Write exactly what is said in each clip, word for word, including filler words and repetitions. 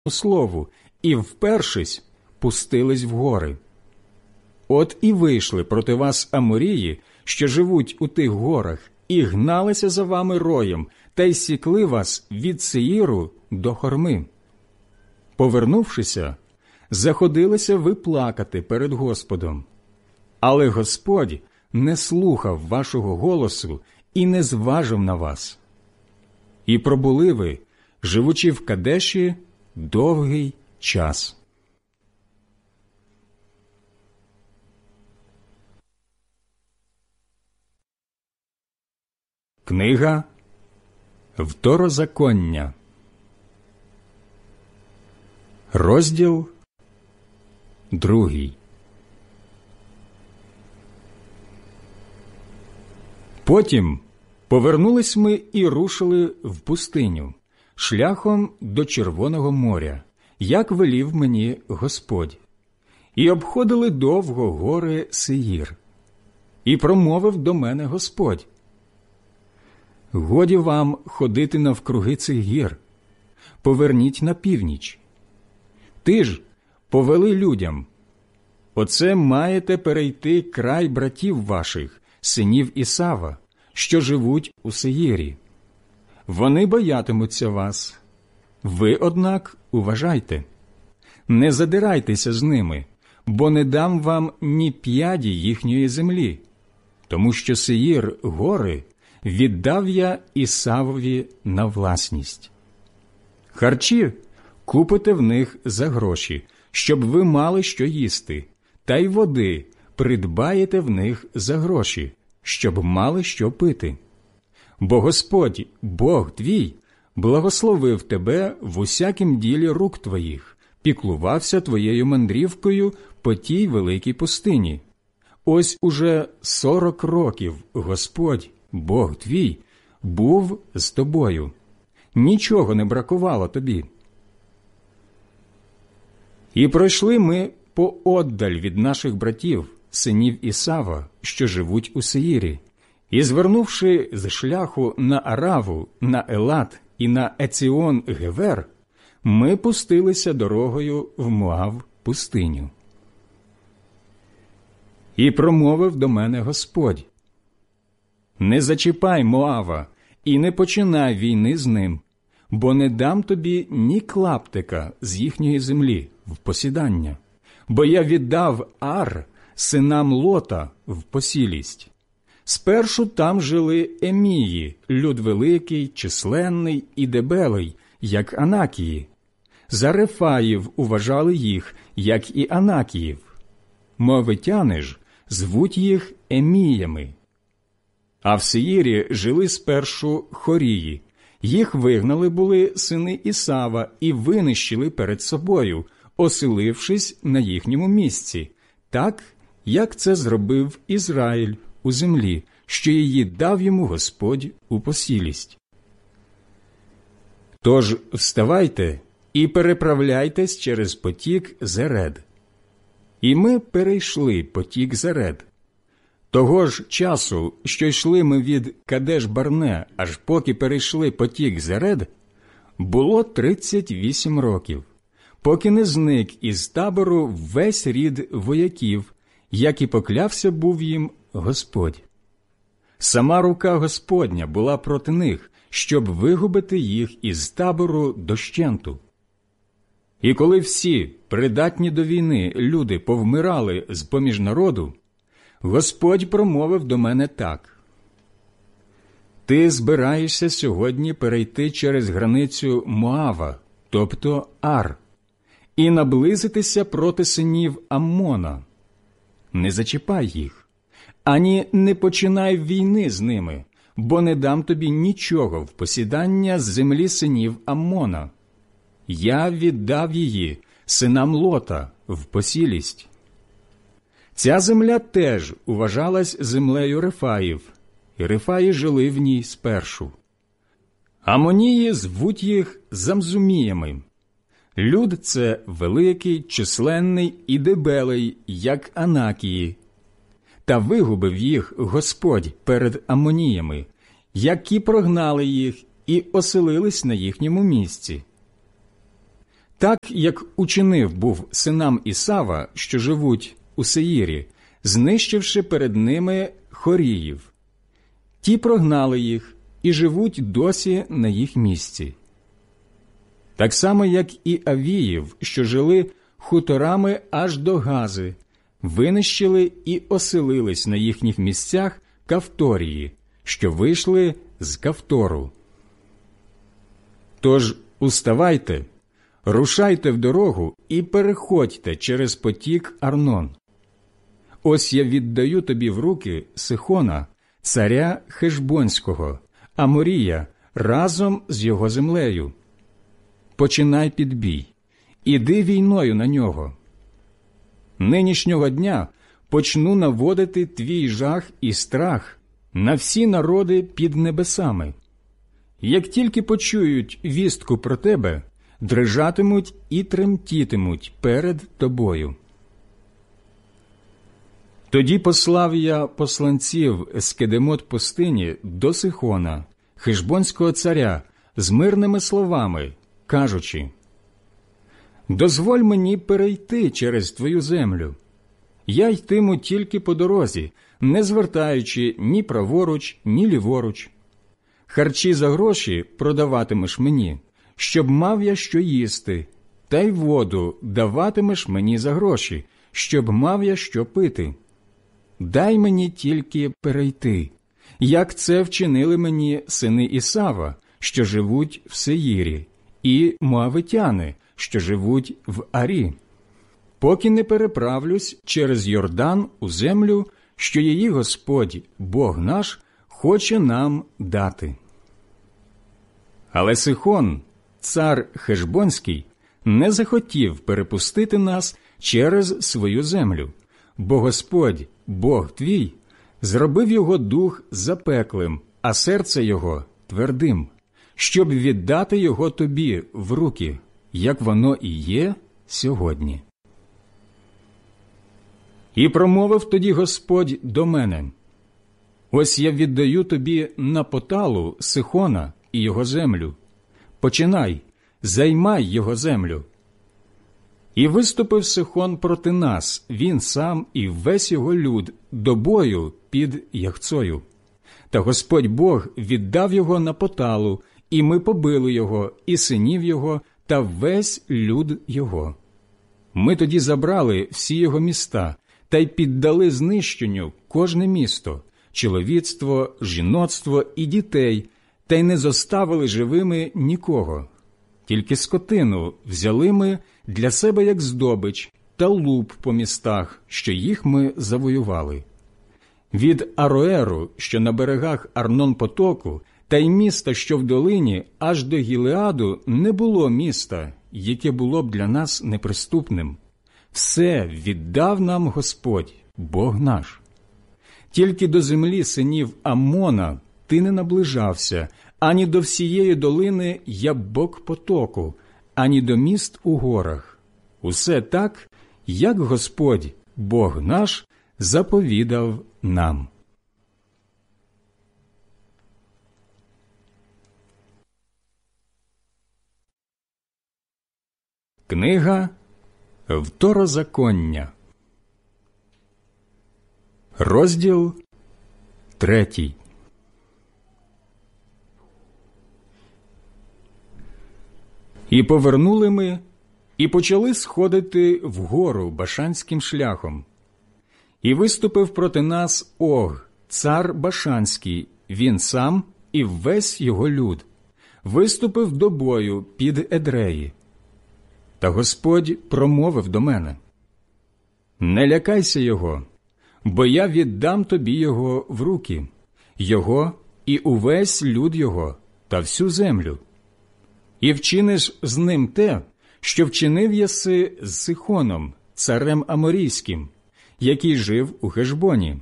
слову, і, впершись, пустились в гори. От і вийшли проти вас аморії, що живуть у тих горах, і гналися за вами роєм, та й сікли вас від Сеїру до Хорми. Повернувшися, заходилися ви плакати перед Господом. Але Господь не слухав вашого голосу і не зважив на вас. І пробули ви, живучи в Кадеші, довгий час. Книга Второзаконня, розділ другий. Потім повернулись ми і рушили в пустиню, шляхом до Червоного моря, як велів мені Господь, і обходили довго гори Сеїр. І промовив до мене Господь: «Годі вам ходити навкруги цих гір, поверніть на північ. Ти ж повели людям: оце маєте перейти край братів ваших, синів Ісава, що живуть у Сеїрі. Вони боятимуться вас. Ви, однак, уважайте, не задирайтеся з ними, бо не дам вам ні п'яді їхньої землі, тому що Сеїр гори віддав я Ісавові на власність. Харчі купите в них за гроші, щоб ви мали що їсти, та й води придбаєте в них за гроші, щоб мали що пити. Бо Господь, Бог твій, благословив тебе в усякім ділі рук твоїх, піклувався твоєю мандрівкою по тій великій пустині. Ось уже сорок років Господь, Бог твій, був з тобою. Нічого не бракувало тобі. І пройшли ми пооддаль від наших братів, синів Ісава, що живуть у Сеїрі, і, звернувши з шляху на Араву, на Елат і на Еціон-Гевер, ми пустилися дорогою в Моав пустиню. І промовив до мене Господь: «Не зачіпай Моава і не починай війни з ним, бо не дам тобі ні клаптика з їхньої землі в посідання, бо я віддав Ар синам Лота в посілість. Спершу там жили Емії, люд великий, численний і дебелий, як Анакії. За Рефаїв уважали їх, як і Анакіїв. Моавитяни ж звуть їх Еміями. А в Сеїрі жили спершу Хорії. Їх вигнали були сини Ісава і винищили перед собою, оселившись на їхньому місці, так, як це зробив Ізраїль у землі, що її дав йому Господь у посілість. Тож вставайте і переправляйтесь через потік Зеред. І ми перейшли потік Зеред. Того ж часу, що йшли ми від Кадеш-Барне, аж поки перейшли потік Зеред, було тридцять вісім років, поки не зник із табору весь рід вояків, як і поклявся був їм Господь. Сама рука Господня була проти них, щоб вигубити їх із табору дощенту. І коли всі придатні до війни люди повмирали з-поміж народу, Господь промовив до мене так: «Ти збираєшся сьогодні перейти через границю Моава, тобто Ар, і наблизитися проти синів Аммона. Не зачіпай їх, ані не починай війни з ними, бо не дам тобі нічого в посідання з землі синів Аммона. Я віддав її синам Лота в посілість. Ця земля теж уважалась землею Рефаїв, і Рефаї жили в ній спершу. Амонії звуть їх Замзуміями. Люд це великий, численний і дебелий, як Анакії. Та вигубив їх Господь перед Амоніями, які прогнали їх і оселились на їхньому місці. Так, як учинив був синам Ісава, що живуть у Сеїрі, знищивши перед ними хоріїв. Ті прогнали їх і живуть досі на їх місці. Так само, як і авіїв, що жили хуторами аж до Гази, винищили і оселились на їхніх місцях Кавторії, що вийшли з Кавтору. Тож уставайте, рушайте в дорогу і переходьте через потік Арнон. Ось я віддаю тобі в руки Сихона, царя Хешбонського, Аморія, разом з його землею. Починай підбій, іди війною на нього. Нинішнього дня почну наводити твій жах і страх на всі народи під небесами. Як тільки почують вістку про тебе, дрижатимуть і тремтітимуть перед тобою. Тоді послав я посланців з Кедемот пустині до Сихона, Хешбонського царя, з мирними словами, кажучи: «Дозволь мені перейти через твою землю. Я йтиму тільки по дорозі, не звертаючи ні праворуч, ні ліворуч. Харчі за гроші продаватимеш мені, щоб мав я що їсти, та й воду даватимеш мені за гроші, щоб мав я що пити. Дай мені тільки перейти, як це вчинили мені сини Ісава, що живуть в Сеїрі, і моавитяни, що живуть в Арі, поки не переправлюсь через Йордан у землю, що її Господь, Бог наш, хоче нам дати». Але Сихон, цар Хешбонський, не захотів перепустити нас через свою землю, бо Господь, Бог твій, зробив його дух запеклим, а серце його твердим, щоб віддати його тобі в руки, як воно і є сьогодні. І промовив тоді Господь до мене: «Ось я віддаю тобі на поталу Сихона і його землю. Починай, займай його землю». І виступив Сихон проти нас, він сам і весь його люд, до бою під Яхцою. Та Господь Бог віддав його на поталу, і ми побили його, і синів його, та весь люд його. Ми тоді забрали всі його міста, та й піддали знищенню кожне місто, чоловіцтво, жіноцтво і дітей, та й не зоставили живими нікого. Тільки скотину взяли ми для себе як здобич та луп по містах, що їх ми завоювали. Від Ароеру, що на берегах Арнон-потоку, та й міста, що в долині, аж до Гілеаду не було міста, яке було б для нас неприступним. Все віддав нам Господь, Бог наш. Тільки до землі синів Аммона ти не наближався, ані до всієї долини Яббок потоку, ані до міст у горах. Усе так, як Господь, Бог наш, заповідав нам. Книга Второзаконня, розділ третій. І повернули ми, і почали сходити вгору Башанським шляхом. І виступив проти нас Ог, цар Башанський, він сам і весь його люд, виступив до бою під Едреї. Та Господь промовив до мене: «Не лякайся його, бо я віддам тобі його в руки, його і увесь люд його та всю землю. І вчиниш з ним те, що вчинив єси з Сихоном, царем Аморійським, який жив у Хешбоні.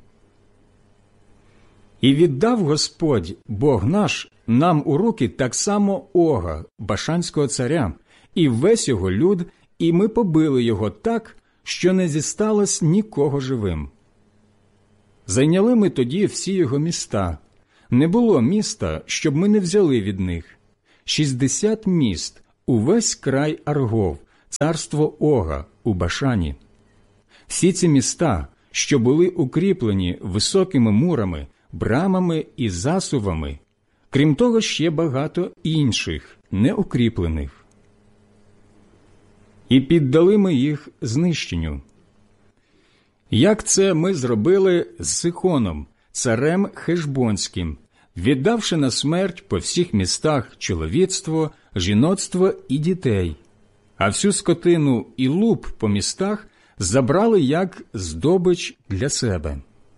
І віддав Господь, Бог наш, нам у руки так само Ога, Башанського царя, і весь його люд, і ми побили його так, що не зісталось нікого живим. Зайняли ми тоді всі його міста. Не було міста, щоб ми не взяли від них. Шістдесят міст, увесь край Аргов, царство Ога у Башані. Всі ці міста, що були укріплені високими мурами, брамами і засувами, крім того, ще багато інших, неукріплених. І піддали ми їх знищенню. Як це ми зробили з Сихоном, царем Хешбонським, віддавши на смерть по всіх містах чоловіцтво, жіноцтво і дітей, а всю скотину і луп по містах забрали як здобич для себе.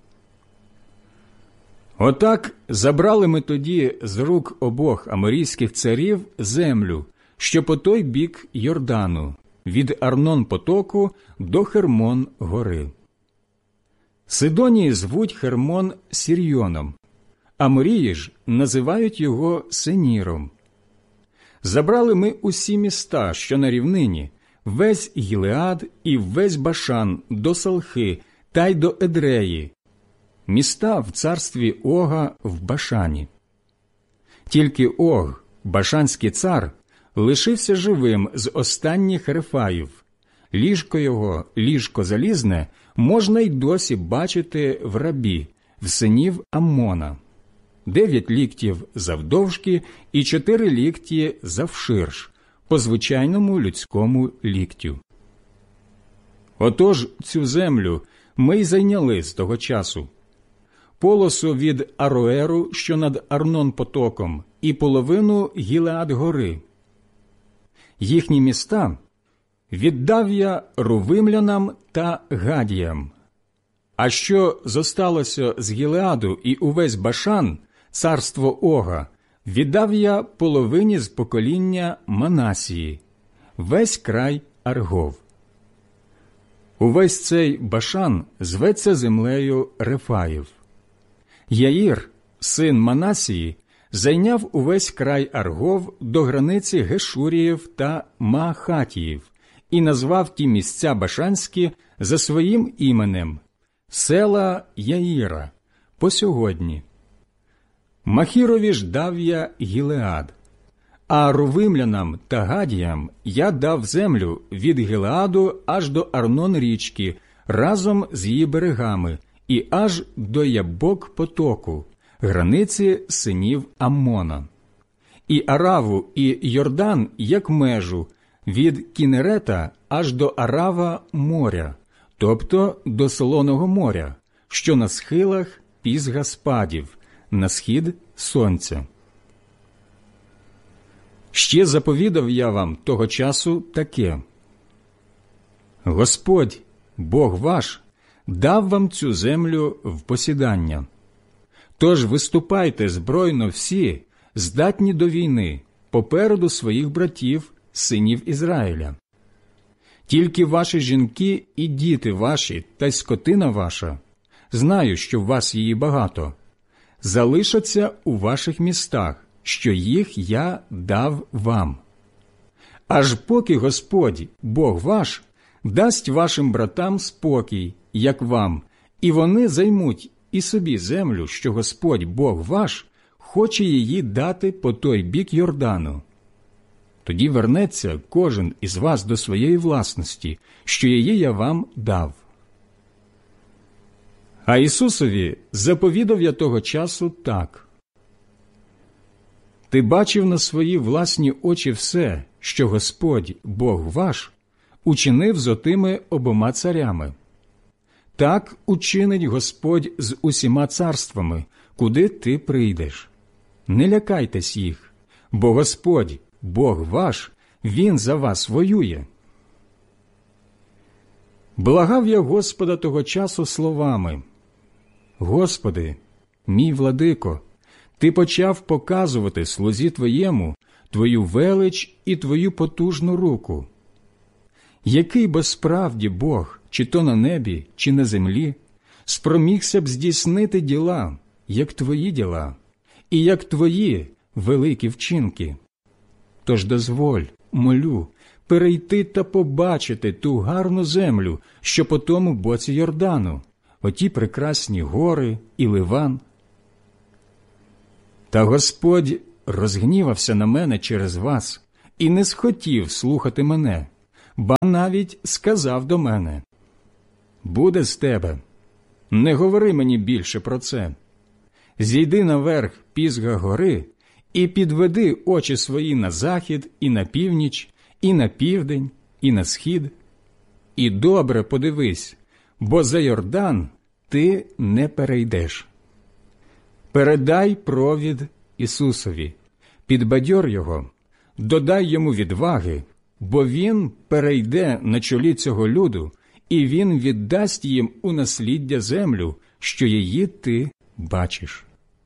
Отак забрали ми тоді з рук обох аморійських царів землю, що по той бік Йордану, від Арнон-потоку до Хермон-гори. Сидонії звуть Хермон Сірйоном, Аморії ж називають його Сеніром. Забрали ми усі міста, що на рівнині, весь Гілеад і весь Башан до Салхи та й до Едреї, міста в царстві Ога в Башані. Тільки Ог, башанський цар, лишився живим з останніх Рефаїв. Ліжко його, ліжко залізне, можна й досі бачити в Рабі, в синів Аммона. Дев'ять ліктів завдовжки і чотири лікті завширш, по звичайному людському ліктю. Отож цю землю ми й зайняли з того часу. Полосу від Ароеру, що над Арнон-потоком, і половину Гілеад-гори. Їхні міста віддав я рувимлянам та гадіям. А що зосталося з Гілеаду і увесь Башан, царство Ога, віддав я половині з покоління Манасії, весь край Аргов. Увесь цей Башан зветься землею Рефаїв. Яїр, син Манасії, зайняв увесь край Аргов до границі Гешуріїв та Маахатіїв і назвав ті місця башанські за своїм іменем – села Яїра, по сьогодні. Махірові ж дав я Гілеад, а рувимлянам та гадіям я дав землю від Гілеаду аж до Арнон-річки, разом з її берегами, і аж до Ябок-потоку, границі синів Аммона. І Араву, і Йордан як межу, від Кінерета аж до Арава моря, тобто до Солоного моря, що на схилах Пісгаспадів, на схід сонця. Ще заповідав я вам того часу таке: Господь, Бог ваш, дав вам цю землю в посідання. Тож виступайте збройно всі, здатні до війни, попереду своїх братів, синів Ізраїля. Тільки ваші жінки і діти ваші та й скотина ваша, знаю, що в вас її багато, залишаться у ваших містах, що їх я дав вам. Аж поки Господь, Бог ваш, дасть вашим братам спокій, як вам, і вони займуть і собі землю, що Господь, Бог ваш, хоче її дати по той бік Йордану. Тоді вернеться кожен із вас до своєї власності, що її я вам дав. А Ісусові заповідав я того часу так: Ти бачив на свої власні очі все, що Господь, Бог ваш, учинив з отими обома царями. Так учинить Господь з усіма царствами, куди ти прийдеш. Не лякайтесь їх, бо Господь, Бог ваш, Він за вас воює. Благав я Господа того часу словами: Господи, мій владико, Ти почав показувати слузі Твоєму Твою велич і Твою потужну руку. Який бо справді Бог, чи то на небі, чи на землі, спромігся б здійснити діла, як Твої діла, і як Твої великі вчинки? Тож дозволь, молю, перейти та побачити ту гарну землю, що по тому боці Йордану, оті прекрасні гори і Ливан. Та Господь розгнівався на мене через вас і не схотів слухати мене, ба навіть сказав до мене: «Буде з тебе, не говори мені більше про це. Зійди наверх Пізга гори і підведи очі свої на захід і на північ, і на південь, і на схід. І добре подивись, бо за Йордан ти не перейдеш. Передай провід Ісусові, підбадьор його, додай йому відваги, бо він перейде на чолі цього люду, і він віддасть їм у насліддя землю, що її ти бачиш».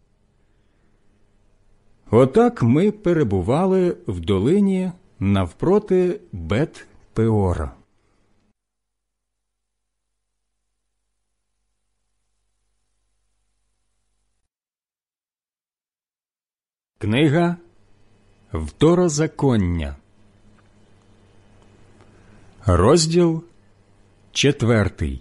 Отак ми перебували в долині навпроти Бет-Пеора. Книга Второзаконня, розділ четвертий.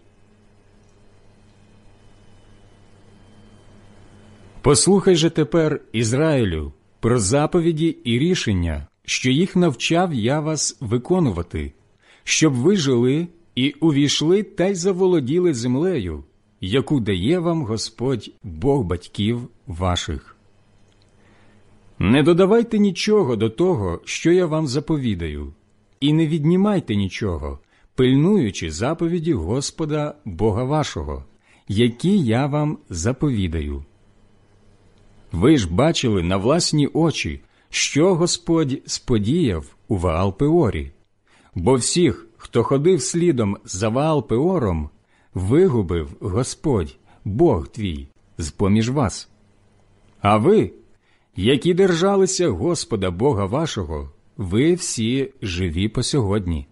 Послухай же тепер, Ізраїлю, про заповіді і рішення, що їх навчав я вас виконувати, щоб ви жили і увійшли та й заволоділи землею, яку дає вам Господь, Бог батьків ваших. Не додавайте нічого до того, що я вам заповідаю, і не віднімайте нічого, пильнуючи заповіді Господа Бога вашого, які я вам заповідаю. Ви ж бачили на власні очі, що Господь сподіяв у Ваал-Пеорі, бо всіх, хто ходив слідом за Ваал-Пеором, вигубив Господь, Бог твій, з-поміж вас. А ви, які держалися Господа Бога вашого, ви всі живі по сьогодні.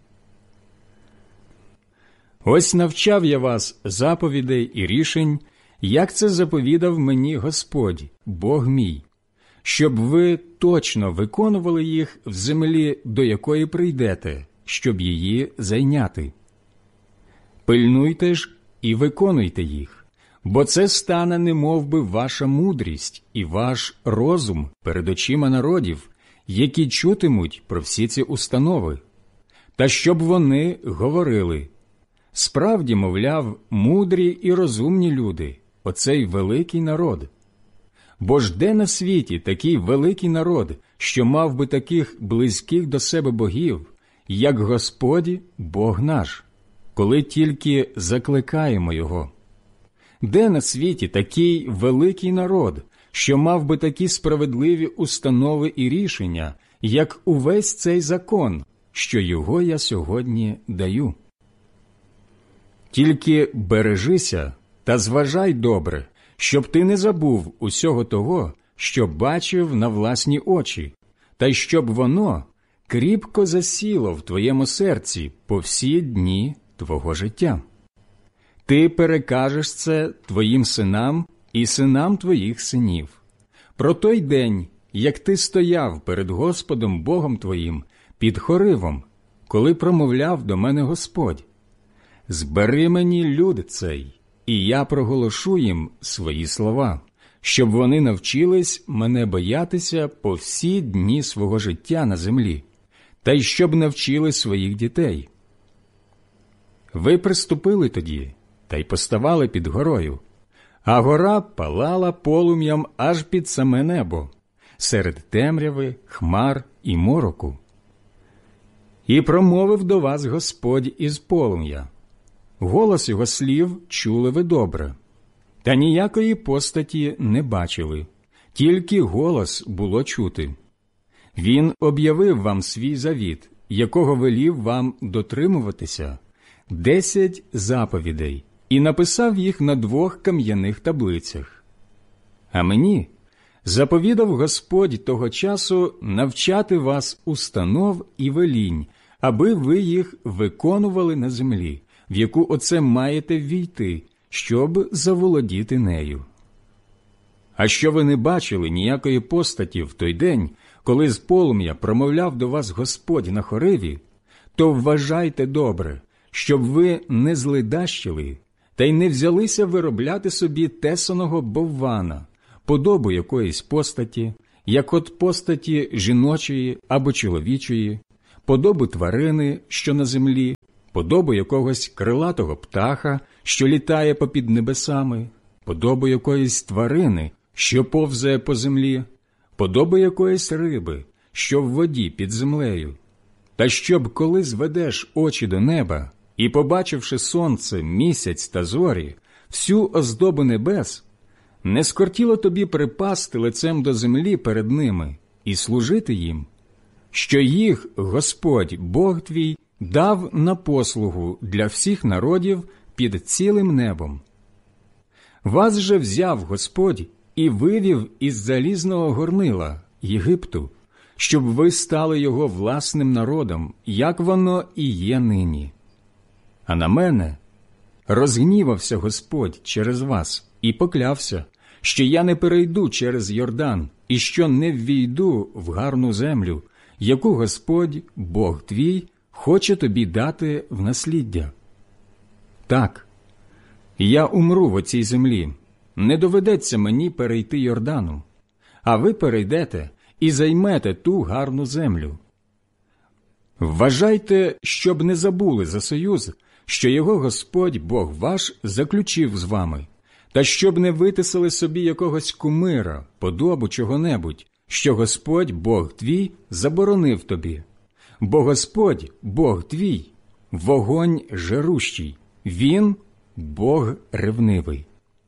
Ось навчав я вас заповідей і рішень, як це заповідав мені Господь, Бог мій, щоб ви точно виконували їх в землі, до якої прийдете, щоб її зайняти. Пильнуйте ж і виконуйте їх, бо це стане немов би ваша мудрість і ваш розум перед очима народів, які чутимуть про всі ці установи, та щоб вони говорили: справді, мовляв, мудрі і розумні люди, оцей великий народ. Бо ж де на світі такий великий народ, що мав би таких близьких до себе богів, як Господь, Бог наш, коли тільки закликаємо Його? Де на світі такий великий народ, що мав би такі справедливі установи і рішення, як увесь цей закон, що його я сьогодні даю? Тільки бережися та зважай добре, щоб ти не забув усього того, що бачив на власні очі, та й щоб воно кріпко засіло в твоєму серці по всі дні твого життя. Ти перекажеш це твоїм синам і синам твоїх синів. Про той день, як ти стояв перед Господом Богом твоїм під Хоривом, коли промовляв до мене Господь: «Збери мені люд цей, і я проголошу їм свої слова, щоб вони навчились мене боятися по всі дні свого життя на землі, та й щоб навчили своїх дітей». Ви приступили тоді, та й поставали під горою, а гора палала полум'ям аж під саме небо, серед темряви, хмар і мороку. І промовив до вас Господь із полум'я. Голос його слів чули ви добре, та ніякої постаті не бачили, тільки голос було чути. Він об'явив вам свій завіт, якого велів вам дотримуватися, десять заповідей, і написав їх на двох кам'яних таблицях. А мені заповідав Господь того часу навчати вас установ і велінь, аби ви їх виконували на землі, в яку оце маєте ввійти, щоб заволодіти нею. А що ви не бачили ніякої постаті в той день, коли з полум'я промовляв до вас Господь на Хориві, то вважайте добре, щоб ви не злидащили та й не взялися виробляти собі тесаного боввана, подобу якоїсь постаті, як от постаті жіночої або чоловічої, подобу тварини, що на землі, подобу якогось крилатого птаха, що літає попід небесами, подобу якоїсь тварини, що повзає по землі, подобу якоїсь риби, що в воді під землею. Та щоб, коли зведеш очі до неба, і, побачивши сонце, місяць та зорі, всю оздобу небес, не скортіло тобі припасти лицем до землі перед ними і служити їм, що їх Господь, Бог твій, дав на послугу для всіх народів під цілим небом. Вас же взяв Господь і вивів із залізного горнила Єгипту, щоб ви стали його власним народом, як воно і є нині. А на мене розгнівався Господь через вас і поклявся, що я не перейду через Йордан і що не ввійду в гарну землю, яку Господь, Бог твій, хоче тобі дати в насліддя. Так, я умру в оцій землі, не доведеться мені перейти Йордану, а ви перейдете і займете ту гарну землю. Вважайте, щоб не забули за союз, що його Господь, Бог ваш, заключив з вами, та щоб не витисали собі якогось кумира, подобу чого-небудь, що Господь, Бог твій, заборонив тобі. Бо Господь, Бог твій, вогонь жерущий, Він – Бог ревнивий.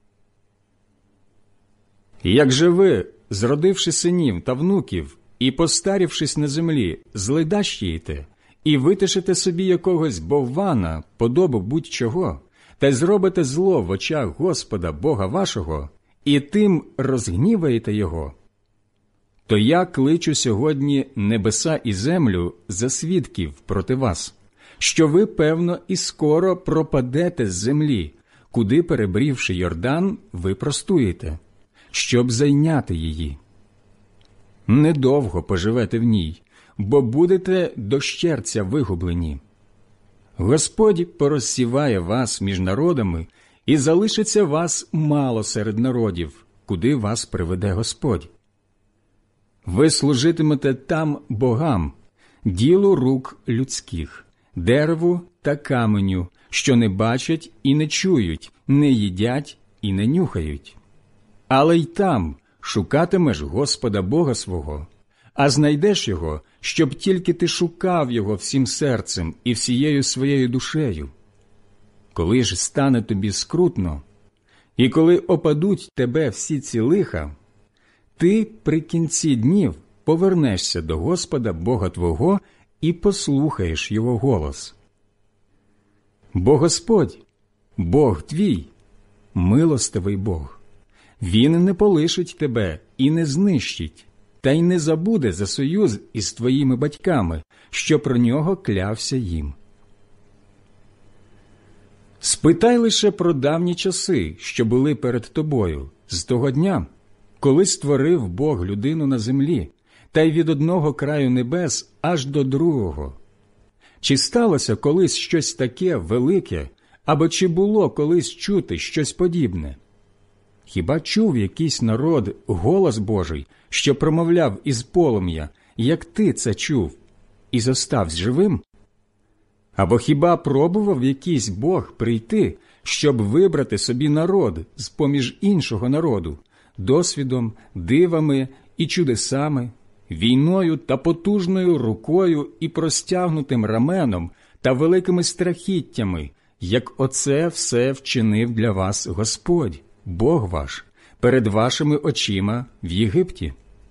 Як же ви, зродивши синів та внуків і постарівшись на землі, зледащієте і витишите собі якогось боввана, подобу будь-чого, та й зробите зло в очах Господа Бога вашого, і тим розгніваєте Його, то я кличу сьогодні небеса і землю за свідків проти вас, що ви, певно, і скоро пропадете з землі, куди, перебрівши Йордан, ви простуєте, щоб зайняти її. Недовго поживете в ній, бо будете дощерця вигублені. Господь порозсіває вас між народами, і залишиться вас мало серед народів, куди вас приведе Господь. Ви служитимете там богам, ділу рук людських, дереву та каменю, що не бачать і не чують, не їдять і не нюхають. Але й там шукатимеш Господа Бога свого, а знайдеш Його, щоб тільки ти шукав Його всім серцем і всією своєю душею. Коли ж стане тобі скрутно, і коли опадуть тебе всі ці лиха, ти при кінці днів повернешся до Господа Бога твого і послухаєш Його голос. Бо Господь, Бог твій, милостивий Бог. Він не полишить тебе і не знищить, та й не забуде за союз із твоїми батьками, що про нього клявся їм. Спитай лише про давні часи, що були перед тобою, з того дня, коли створив Бог людину на землі, та й від одного краю небес аж до другого. Чи сталося колись щось таке велике, або чи було колись чути щось подібне? Хіба чув якийсь народ голос Божий, що промовляв із полум'я, як ти це чув, і зоставсь живим? Або хіба пробував якийсь Бог прийти, щоб вибрати собі народ з-поміж іншого народу, досвідом, дивами і чудесами, війною та потужною рукою і простягнутим раменом та великими страхіттями, як оце все вчинив для вас Господь, Бог ваш, перед вашими очима в Єгипті?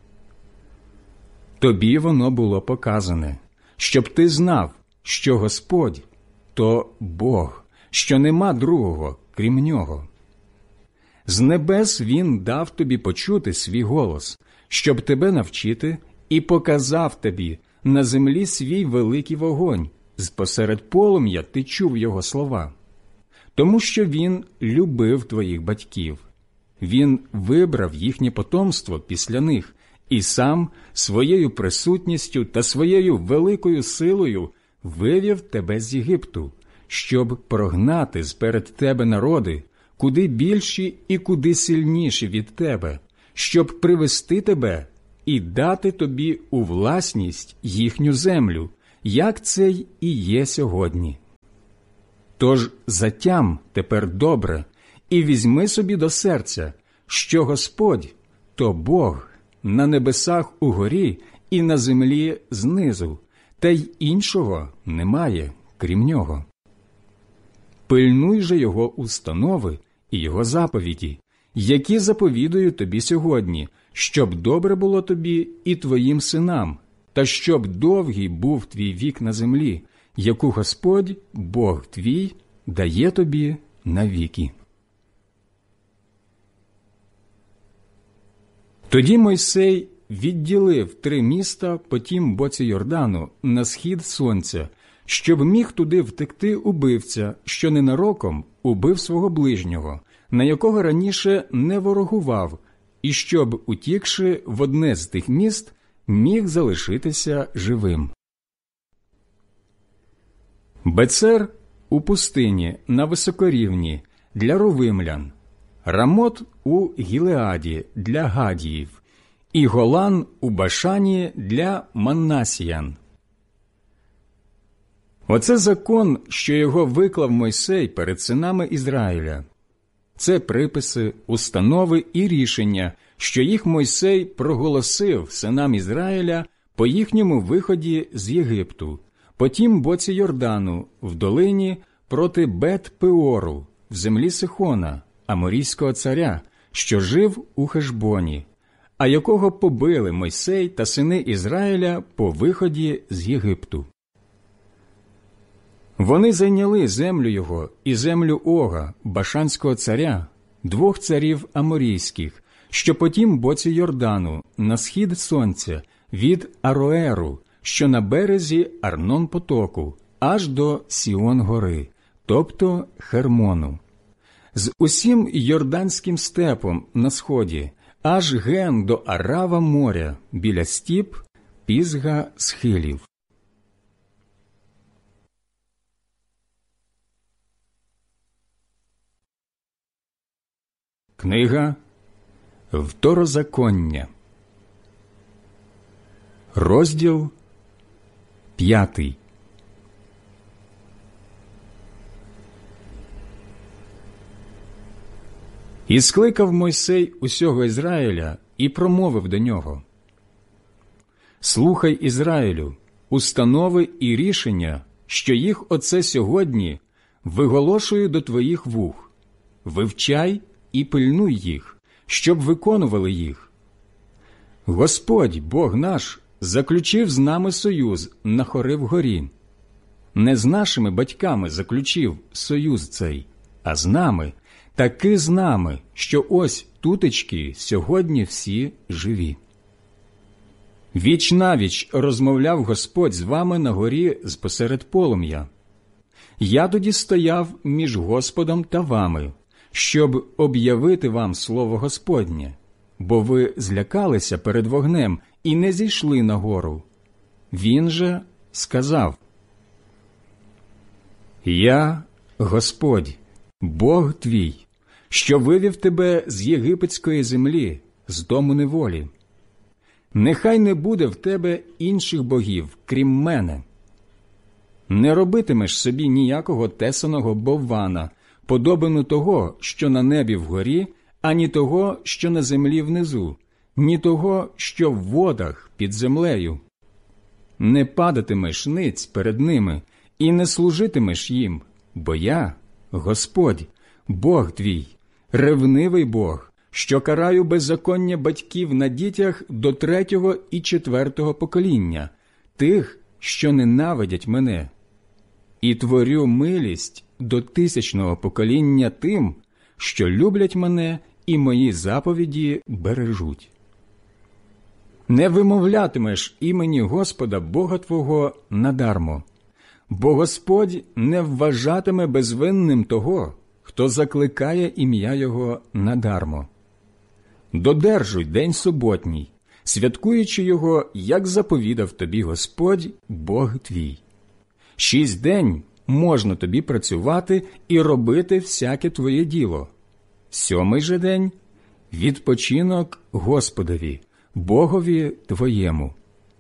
Тобі воно було показане, щоб ти знав, що Господь – то Бог, що нема другого, крім Нього. З небес Він дав тобі почути свій голос, щоб тебе навчити, і показав тобі на землі свій великий вогонь, з-посеред полум'я ти чув Його слова. Тому що Він любив твоїх батьків. Він вибрав їхнє потомство після них і сам своєю присутністю та своєю великою силою вивів тебе з Єгипту, щоб прогнати зперед тебе народи, куди більші і куди сильніші від тебе, щоб привести тебе і дати тобі у власність їхню землю, як це й і є сьогодні. Тож затям тепер добре, і візьми собі до серця, що Господь – то Бог на небесах угорі і на землі знизу, та й іншого немає, крім нього. Пильнуй же його установи і його заповіді, які заповідую тобі сьогодні, щоб добре було тобі і твоїм синам, та щоб довгий був твій вік на землі, яку Господь, Бог твій, дає тобі навіки. Тоді Мойсей відділив три міста по тім боці Йордану на схід сонця, щоб міг туди втекти убивця, що ненароком убив свого ближнього, на якого раніше не ворогував, і щоб, утікши в одне з тих міст, міг залишитися живим. Бецер у пустині на високорівні для ровимлян, Рамот у Гілеаді для гадіїв і Голан у Башані для маннасіян. Оце закон, що його виклав Мойсей перед синами Ізраїля. Це приписи, установи і рішення, що їх Мойсей проголосив синам Ізраїля по їхньому виході з Єгипту, по тім боці Йордану, в долині проти Бет-Пеору, в землі Сихона, аморійського царя, що жив у Хешбоні, а якого побили Мойсей та сини Ізраїля по виході з Єгипту. Вони зайняли землю його і землю Ога, башанського царя, двох царів аморійських, що по тім боці Йордану, на схід сонця, від Ароеру, що на березі Арнон-потоку, аж до Сіон-гори, тобто Хермону. З усім Йорданським степом на сході, аж ген до Арава моря, біля стіп, Пізга схилів. Книга Второзаконня, розділ п'ятий. І скликав Мойсей усього Ізраїля і промовив до нього: «Слухай, Ізраїлю, установи і рішення, що їх оце сьогодні виголошую до твоїх вух. Вивчай і пильнуй їх, щоб виконували їх. Господь, Бог наш, заключив з нами союз на Хорив-горі. Не з нашими батьками заключив союз цей, а з нами, таки з нами, що ось тутечки сьогодні всі живі. Віч навіч розмовляв Господь з вами на горі спосеред полум'я. Я тоді стояв між Господом та вами, щоб об'явити вам слово Господнє, бо ви злякалися перед вогнем і не зійшли на гору. Він же сказав: «Я, Господь, Бог твій, що вивів тебе з єгипетської землі, з дому неволі. Нехай не буде в тебе інших богів, крім мене. Не робитимеш собі ніякого тесаного боввана, подобану того, що на небі вгорі, ані того, що на землі внизу, ні того, що в водах під землею. Не падатимеш ниць перед ними і не служитимеш їм, бо я, Господь, Бог твій, ревнивий Бог, що караю беззаконня батьків на дітях до третього і четвертого покоління, тих, що ненавидять мене, і творю милість до тисячного покоління тим, що люблять мене і мої заповіді бережуть. Не вимовлятимеш імені Господа Бога твого надармо, бо Господь не вважатиме безвинним того, хто закликає ім'я Його надармо. Додержуй день суботній, святкуючи його, як заповідав тобі Господь, Бог твій. Шість день можна тобі працювати і робити всяке твоє діло. Сьомий же день – відпочинок Господові, Богові твоєму.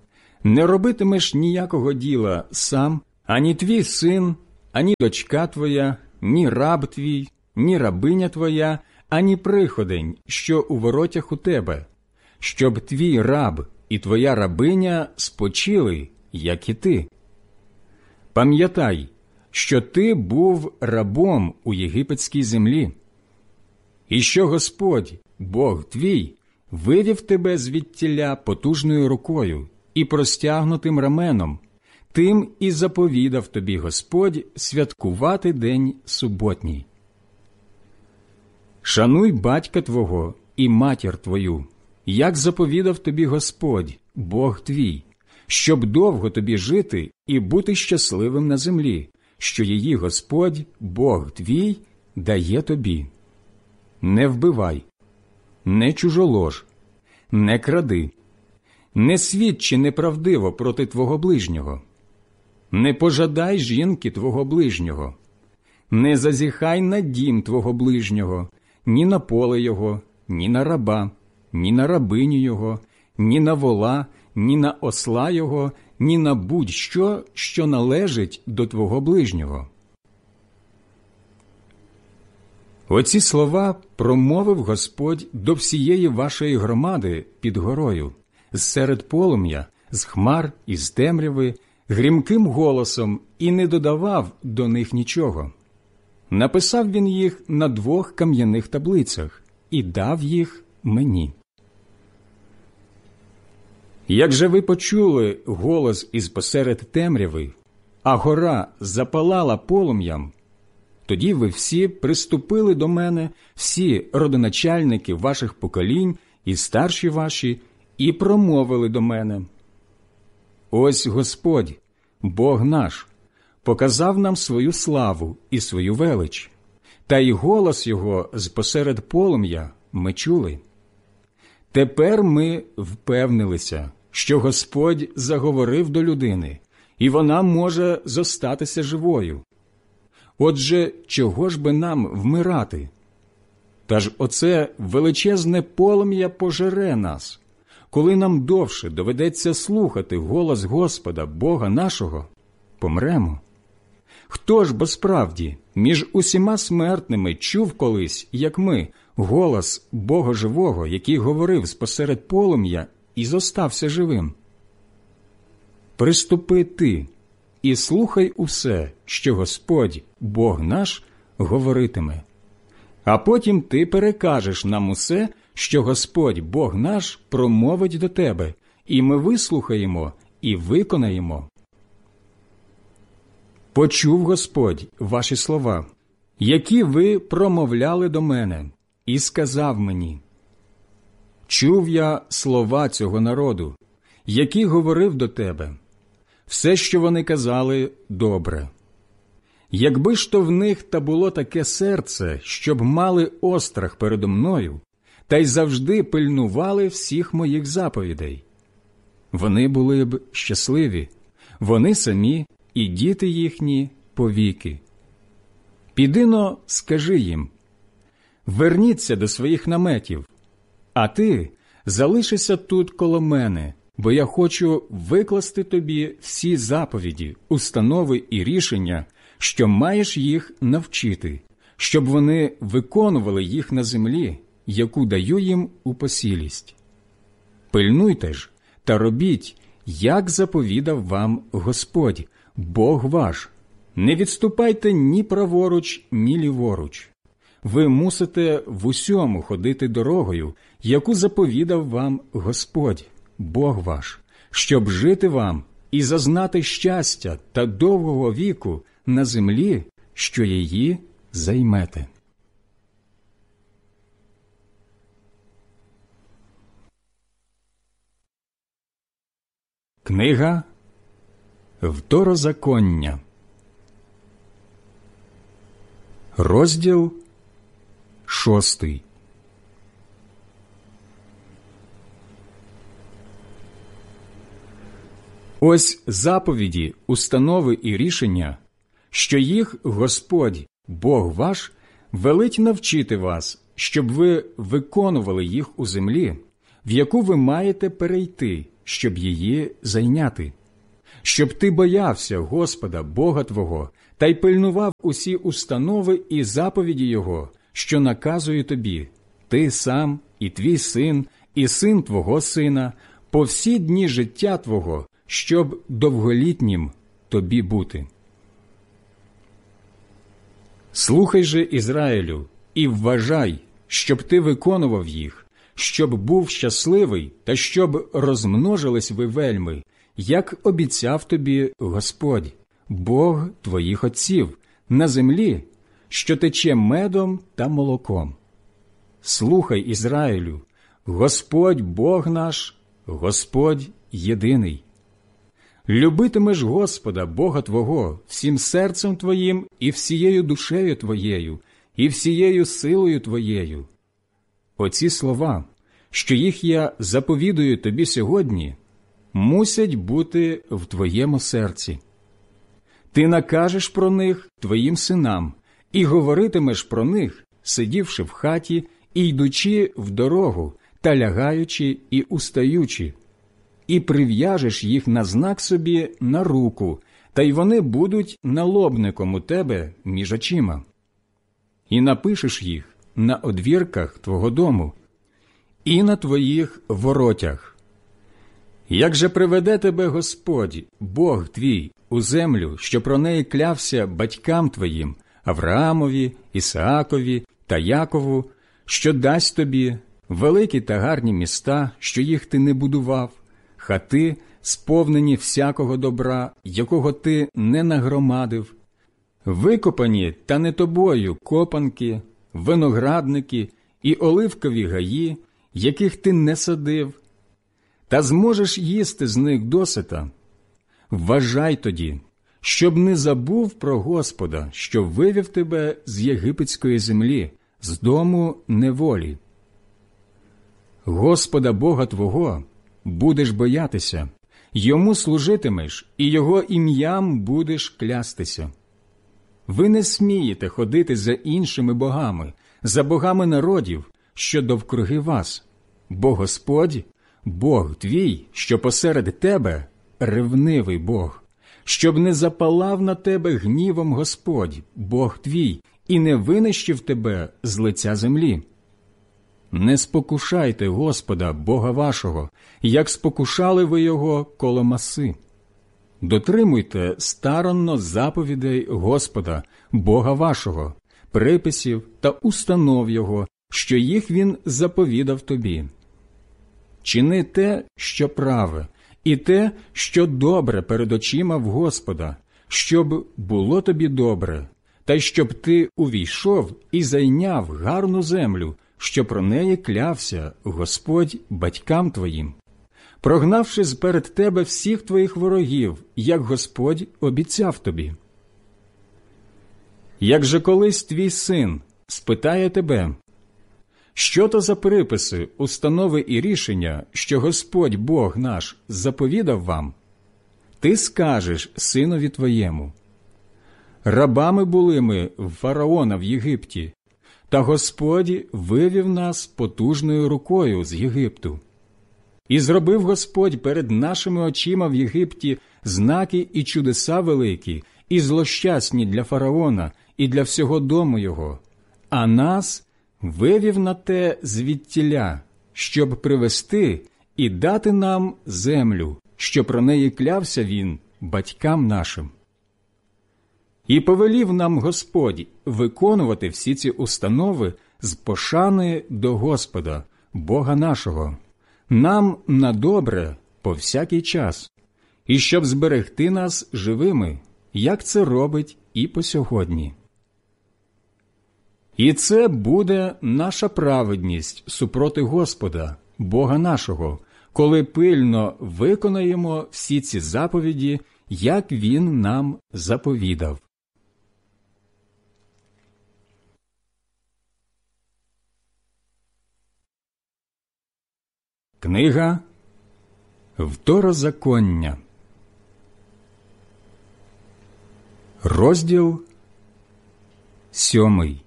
Не робитимеш ніякого діла сам, ані твій син, ані дочка твоя, ні раб твій, ні рабиня твоя, ані приходень, що у воротях у тебе, щоб твій раб і твоя рабиня спочили, як і ти. Пам'ятай, що ти був рабом у єгипетській землі, і що Господь, Бог твій, вивів тебе звідтіля потужною рукою і простягнутим раменом, тим і заповідав тобі Господь святкувати день суботній. Шануй батька твого і матір твою, як заповідав тобі Господь, Бог твій, щоб довго тобі жити і бути щасливим на землі, що її Господь, Бог твій, дає тобі. Не вбивай, не чужолож, не кради, не свідчи неправдиво проти твого ближнього, не пожадай жінки твого ближнього, не зазіхай на дім твого ближнього, ні на поле його, ні на раба, ні на рабиню його, ні на вола, ні на осла його, ні на будь-що, що належить до твого ближнього. Оці слова промовив Господь до всієї вашої громади під горою, зсеред полум'я, з хмар і з темряви, грімким голосом, і не додавав до них нічого. Написав він їх на двох кам'яних таблицях і дав їх мені. Як же ви почули голос із посеред темряви, а гора запалала полум'ям, тоді ви всі приступили до мене, всі родоначальники ваших поколінь і старші ваші, і промовили до мене: «Ось Господь, Бог наш, показав нам свою славу і свою велич, та й голос Його з посеред полум'я ми чули. Тепер ми впевнилися, що Господь заговорив до людини, і вона може зостатися живою. Отже, чого ж би нам вмирати? Та ж оце величезне полум'я пожере нас, коли нам довше доведеться слухати голос Господа, Бога нашого, помремо. Хто ж бо справді між усіма смертними чув колись, як ми, голос Бога живого, який говорив спосеред полум'я і зостався живим? Приступи ти і слухай усе, що Господь, Бог наш, говоритиме. А потім ти перекажеш нам усе, що Господь, Бог наш, промовить до тебе, і ми вислухаємо і виконаємо. Почув Господь ваші слова, які ви промовляли до мене, і сказав мені: чув я слова цього народу, які говорив до тебе. Все, що вони казали, добре. Якби ж то в них та було таке серце, щоб мали острах передо мною, та й завжди пильнували всіх моїх заповідей, вони були б щасливі, вони самі і діти їхні повіки. Піди-но, скажи їм: верніться до своїх наметів, а ти залишися тут коло мене, бо я хочу викласти тобі всі заповіді, установи і рішення, що маєш їх навчити, щоб вони виконували їх на землі, яку даю їм у посілість. Пильнуйте ж та робіть, як заповідав вам Господь, Бог ваш. Не відступайте ні праворуч, ні ліворуч. Ви мусите в усьому ходити дорогою, яку заповідав вам Господь, Бог ваш, щоб жити вам і зазнати щастя та довгого віку на землі, що її займете. Книга Второзаконня, розділ шостий. Ось заповіді, установи і рішення, що їх Господь, Бог ваш, велить навчити вас, щоб ви виконували їх у землі, в яку ви маєте перейти, щоб її зайняти, щоб ти боявся Господа, Бога твого, та й пильнував усі установи і заповіді Його, що наказує тобі, ти сам, і твій син, і син твого сина, по всі дні життя твого, щоб довголітнім тобі бути. Слухай же, Ізраїлю, і вважай, щоб ти виконував їх, щоб був щасливий та щоб розмножились ви вельми, як обіцяв тобі Господь, Бог твоїх отців, на землі, що тече медом та молоком. Слухай, Ізраїлю, Господь Бог наш, Господь єдиний. Любитимеш Господа, Бога твого, всім серцем твоїм і всією душею твоєю, і всією силою твоєю. Оці слова, що їх я заповідую тобі сьогодні, мусять бути в твоєму серці. Ти накажеш про них твоїм синам і говоритимеш про них, сидівши в хаті і йдучи в дорогу, та лягаючи і устаючи, і прив'яжеш їх на знак собі на руку, та й вони будуть налобником у тебе між очима. І напишеш їх на одвірках твого дому і на твоїх воротях. Як же приведе тебе Господь, Бог твій, у землю, що про неї клявся батькам твоїм, Авраамові, Ісаакові та Якову, що дасть тобі великі та гарні міста, що їх ти не будував, хати, сповнені всякого добра, якого ти не нагромадив, викопані та не тобою копанки, виноградники і оливкові гаї, яких ти не садив, та зможеш їсти з них досита. Вважай тоді, щоб не забув про Господа, що вивів тебе з єгипетської землі, з дому неволі. Господа Бога твого будеш боятися, йому служитимеш і його ім'ям будеш клястися. Ви не смієте ходити за іншими богами, за богами народів, що довкруги вас, бо Господь, Бог твій, що посеред тебе, ревнивий Бог, щоб не запалав на тебе гнівом Господь, Бог твій, і не винищив тебе з лиця землі. Не спокушайте Господа, Бога вашого, як спокушали ви його коло Маси. Дотримуйте старанно заповідей Господа, Бога вашого, приписів та установ Його, що їх Він заповідав тобі. Чини те, що праве, і те, що добре перед очима в Господа, щоб було тобі добре, та й щоб ти увійшов і зайняв гарну землю, що про неї клявся Господь батькам твоїм, прогнавши зперед тебе всіх твоїх ворогів, як Господь обіцяв тобі. Як же колись твій син спитає тебе, що то за приписи, установи і рішення, що Господь Бог наш заповідав вам, ти скажеш синові твоєму: рабами були ми в фараона в Єгипті, та Господь вивів нас потужною рукою з Єгипту. І зробив Господь перед нашими очима в Єгипті знаки і чудеса великі, і злощасні для фараона, і для всього дому його, а нас вивів на те звідтіля, щоб привести і дати нам землю, що про неї клявся він батькам нашим. І повелів нам Господь виконувати всі ці установи з пошани до Господа, Бога нашого, нам на добре по всякий час, і щоб зберегти нас живими, як це робить і по сьогодні. І це буде наша праведність супроти Господа, Бога нашого, коли пильно виконаємо всі ці заповіді, як Він нам заповідав. Книга Второзаконня, розділ сьомий.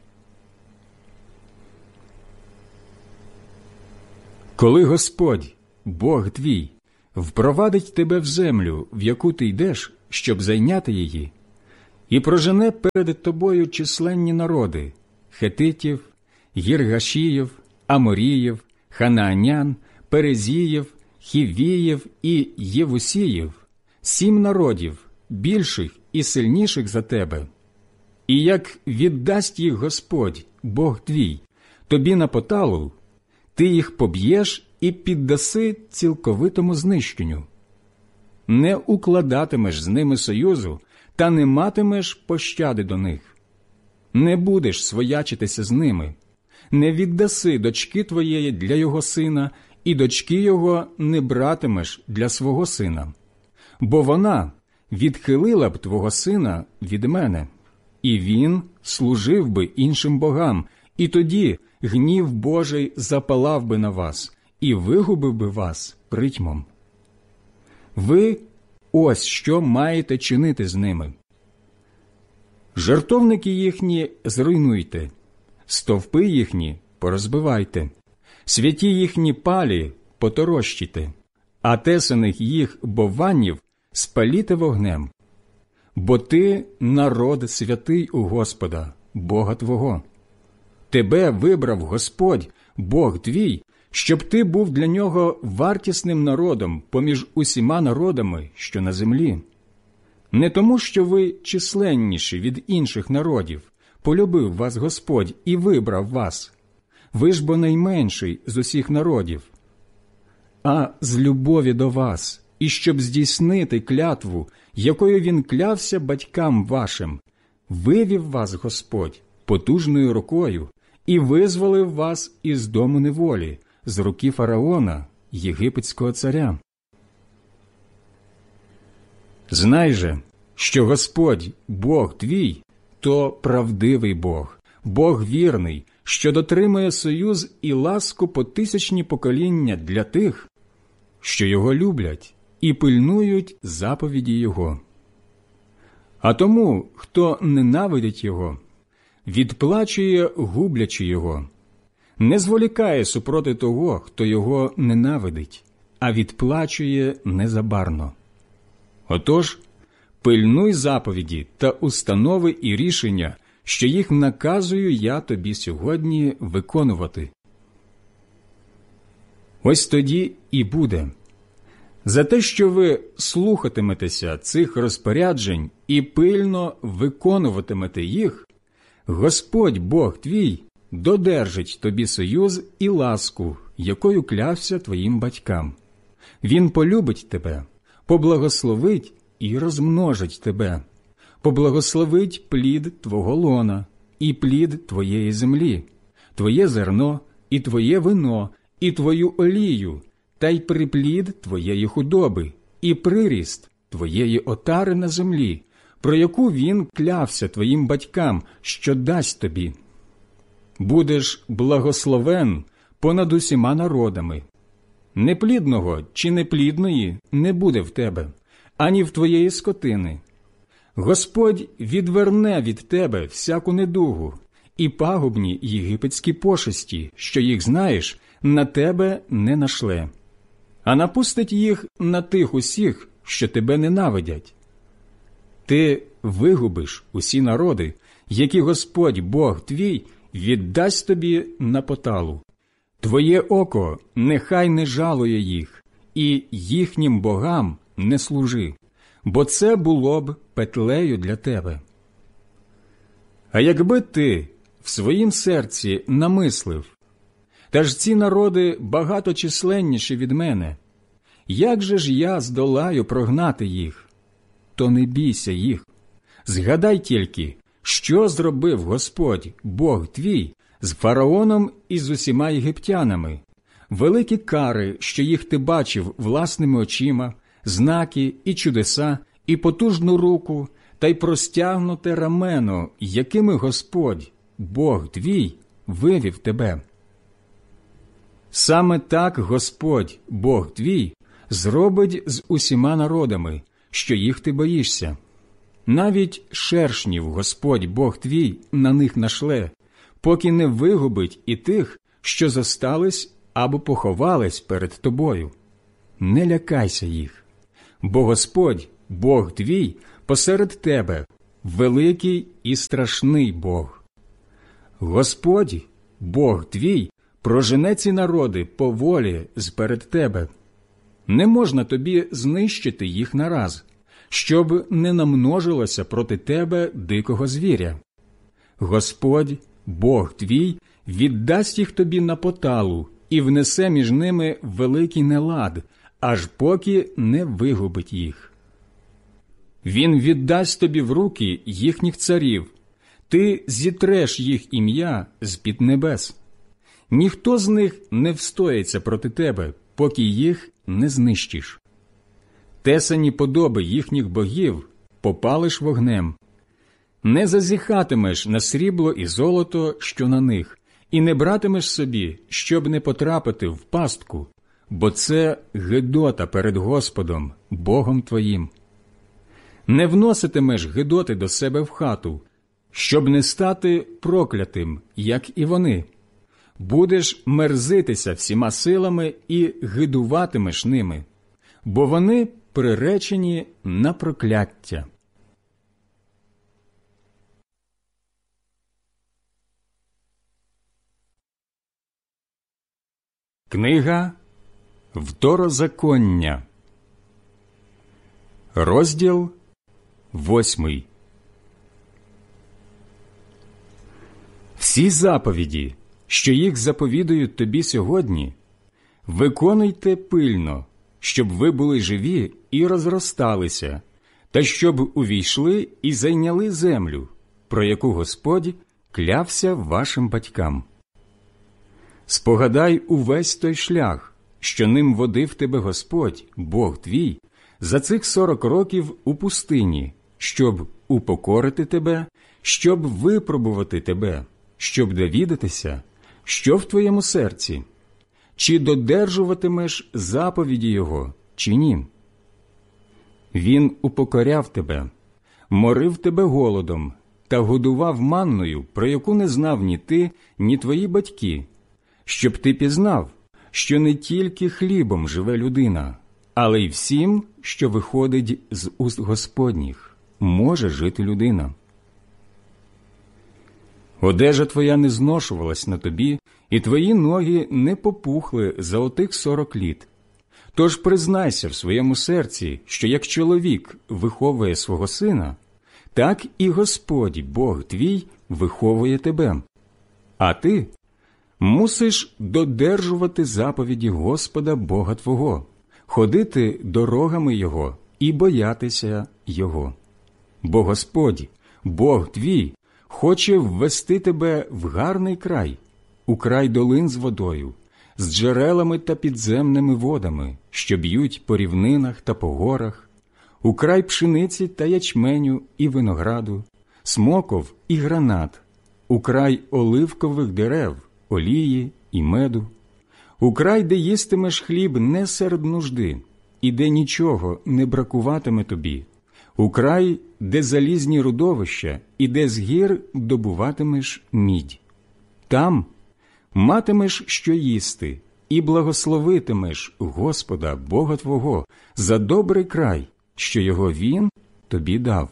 Коли Господь Бог твій, впровадить тебе в землю, в яку ти йдеш, щоб зайняти її, і прожене перед тобою численні народи – хетитів, гіргашіїв, аморіїв, ханаанян, перезіїв, хівіїв і євусіїв, сім народів, більших і сильніших за тебе. І як віддасть їх Господь, Бог твій, тобі на поталу, ти їх поб'єш і піддаси цілковитому знищенню. Не укладатимеш з ними союзу та не матимеш пощади до них. Не будеш своячитися з ними, не віддаси дочки твоєї для його сина, і дочки його не братимеш для свого сина. Бо вона відхилила б твого сина від мене, і він служив би іншим богам, і тоді гнів Божий запалав би на вас і вигубив би вас притьмом. Ви ось що маєте чинити з ними. Жертовники їхні зруйнуйте, стовпи їхні порозбивайте, святі їхні палі поторощите, а тесаних їх бованів спаліте вогнем. Бо ти народ святий у Господа, Бога твого. Тебе вибрав Господь, Бог твій, щоб ти був для нього вартісним народом поміж усіма народами, що на землі. Не тому, що ви численніші від інших народів, полюбив вас Господь і вибрав вас. Ви ж бо найменший з усіх народів. А з любові до вас, і щоб здійснити клятву, якою він клявся батькам вашим, вивів вас Господь потужною рукою і визволив вас із дому неволі, з руки фараона, єгипетського царя. Знай же, що Господь, Бог твій, то правдивий Бог, Бог вірний, що дотримує союз і ласку по тисячні покоління для тих, що його люблять і пильнують заповіді його. А тому, хто ненавидить його, відплачує, гублячи його, не зволікає супроти того, хто його ненавидить, а відплачує незабарно. Отож, пильнуй заповіді та установи і рішення, що їх наказую я тобі сьогодні виконувати. Ось тоді і буде. За те, що ви слухатиметеся цих розпоряджень і пильно виконуватимете їх, Господь Бог твій додержить тобі союз і ласку, якою клявся твоїм батькам. Він полюбить тебе, поблагословить і розмножить тебе, поблагословить плід твого лона і плід твоєї землі, твоє зерно і твоє вино, і твою олію, та й приплід твоєї худоби, і приріст твоєї отари на землі, про яку він клявся твоїм батькам, що дасть тобі. Будеш благословен понад усіма народами. Неплідного чи неплідної не буде в тебе, ані в твоєї скотини. Господь відверне від тебе всяку недугу, і пагубні єгипетські пошесті, що їх знаєш, на тебе не нашле, а напустить їх на тих усіх, що тебе ненавидять. Ти вигубиш усі народи, які Господь Бог твій віддасть тобі на поталу. Твоє око нехай не жалує їх, і їхнім богам не служи, бо це було б петлею для тебе. А якби ти в своїм серці намислив, та ж ці народи багато численніші від мене, як же ж я здолаю прогнати їх? То не бійся їх. Згадай тільки, що зробив Господь, Бог твій, з фараоном і з усіма єгиптянами, великі кари, що їх ти бачив власними очима, знаки і чудеса, і потужну руку, та й простягнуте рамено, якими Господь, Бог твій, вивів тебе. Саме так Господь, Бог твій, зробить з усіма народами, що їх ти боїшся. Навіть шершнів Господь Бог твій на них нашле, поки не вигубить і тих, що зостались або поховались перед тобою. не лякайся їх, бо Господь, Бог твій, посеред тебе, великий і страшний Бог. Господь, Бог твій, прожене ці народи поволі зперед тебе. Не можна тобі знищити їх нараз, щоб не намножилося проти тебе дикого звіря. Господь, Бог твій, віддасть їх тобі на поталу і внесе між ними великий нелад, аж поки не вигубить їх. Він віддасть тобі в руки їхніх царів, ти зітреш їх ім'я з-під небес. Ніхто з них не встоїться проти тебе, поки їх не знищиш. Тесані подоби їхніх богів попалиш вогнем. Не зазіхатимеш на срібло і золото, що на них, і не братимеш собі, щоб не потрапити в пастку, бо це гидота перед Господом, Богом твоїм. Не вноситимеш гидоти до себе в хату, щоб не стати проклятим, як і вони. Будеш мерзитися всіма силами і гидуватимеш ними, бо вони приречені на прокляття. Книга Второзаконня, розділ восьмий. Всі заповіді, що їх заповідують тобі сьогодні, виконуйте пильно, щоб ви були живі і розросталися, та щоб увійшли і зайняли землю, про яку Господь клявся вашим батькам. Спогадай увесь той шлях, що ним водив тебе Господь, Бог твій, за цих сорок років у пустині, щоб упокорити тебе, щоб випробувати тебе, щоб довідатися, що в твоєму серці, чи додержуватимеш заповіді Його, чи ні. Він упокоряв тебе, морив тебе голодом та годував манною, про яку не знав ні ти, ні твої батьки, щоб ти пізнав, що не тільки хлібом живе людина, але й всім, що виходить з уст Господніх, може жити людина. Одежа твоя не зношувалась на тобі, і твої ноги не попухли за отих сорок літ. Тож признайся в своєму серці, що як чоловік виховує свого сина, так і Господь, Бог твій, виховує тебе. А ти мусиш додержувати заповіді Господа Бога твого, ходити дорогами Його і боятися Його. Бо Господь, Бог твій, хоче ввести тебе в гарний край, у край долин з водою, з джерелами та підземними водами, що б'ють по рівнинах та по горах, у край пшениці та ячменю і винограду, смоков і гранат, у край оливкових дерев, олії і меду, у край, де їстимеш хліб не серед нужди, і де нічого не бракуватиме тобі, у край, де залізні родовища, і де з гір добуватимеш мідь. Там матимеш що їсти, і благословитимеш Господа, Бога твого, за добрий край, що його Він тобі дав.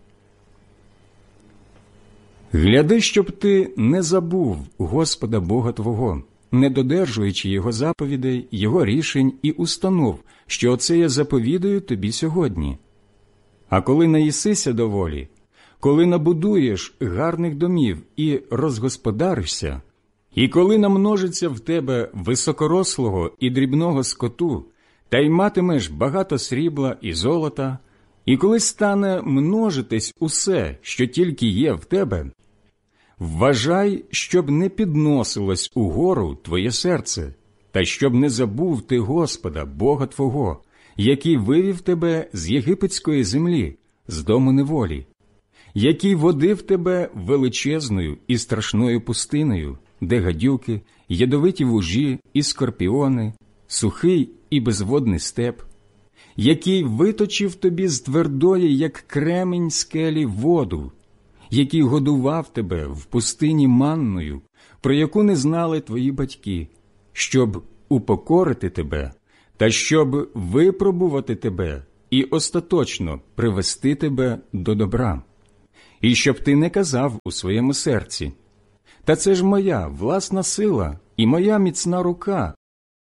Гляди, щоб ти не забув Господа Бога твого, не додержуючи Його заповідей, Його рішень і установ, що оце я заповідую тобі сьогодні. А коли наїсися доволі, коли набудуєш гарних домів і розгосподаришся, і коли намножиться в тебе високорослого і дрібного скоту, та й матимеш багато срібла і золота, і коли стане множитись усе, що тільки є в тебе, вважай, щоб не підносилось угору твоє серце, та щоб не забув ти Господа, Бога твого, який вивів тебе з єгипетської землі, з дому неволі, який водив тебе величезною і страшною пустиною, де гадюки, ядовиті вужі і скорпіони, сухий і безводний степ, який виточив тобі з твердої, як кремінь скелі, воду, який годував тебе в пустині манною, про яку не знали твої батьки, щоб упокорити тебе та щоб випробувати тебе і остаточно привести тебе до добра. І щоб ти не казав у своєму серці: та це ж моя власна сила і моя міцна рука